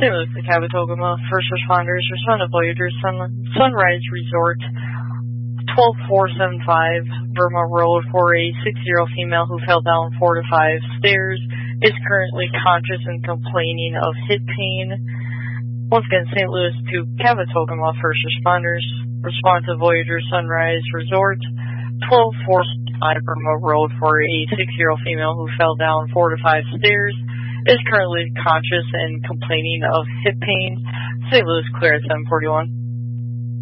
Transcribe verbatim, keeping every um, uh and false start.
Saint Louis to Cabotogama, first responders, respond to Voyager Sun, Sunrise Resort, twelve four seven five, Burma Road, for a six-year-old female who fell down four to five stairs, is currently conscious and complaining of hip pain. Once again, Saint Louis to Cabotogama, first responders, respond to Voyager Sunrise Resort, twelve four seven five, Burma Road, for a six-year-old female who fell down four to five stairs, is currently conscious and complaining of hip pain. Saint Louis clear at seven forty-one.